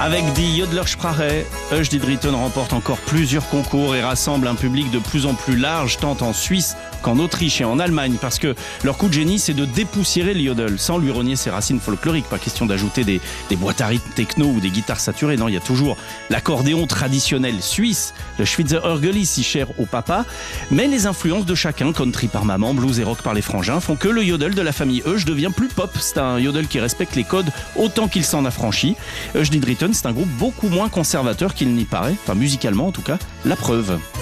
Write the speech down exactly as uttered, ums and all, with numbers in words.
Avec Die Jodlersprache, Hush Didritten remporte encore plusieurs concours et rassemble un public de plus en plus large, tant en Suisse qu'en Autriche et en Allemagne, parce que leur coup de génie, c'est de dépoussiérer le yodel, sans lui renier ses racines folkloriques. Pas question d'ajouter des, des boîtes à rythme techno ou des guitares saturées, non, il y a toujours l'accordéon traditionnel suisse, le Schweizer Orgeli, si cher au papa, mais les influences de chacun, country par maman, blues et rock par les frangins, font que le yodel de la famille Hush devient plus pop. C'est un yodel qui respecte les codes autant qu'il s'en affranchit. Hush Didritten, c'est un groupe beaucoup moins conservateur qu'il n'y paraît, enfin musicalement en tout cas, la preuve.